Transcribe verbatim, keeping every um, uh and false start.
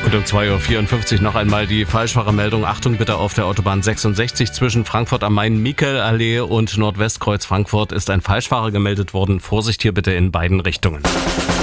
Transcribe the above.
Und um zwei Uhr vierundfünfzig noch einmal die Falschfahrermeldung. Achtung bitte, auf der Autobahn sechsundsechzig zwischen Frankfurt am Main, Michelallee und Nordwestkreuz Frankfurt ist ein Falschfahrer gemeldet worden. Vorsicht hier bitte in beiden Richtungen.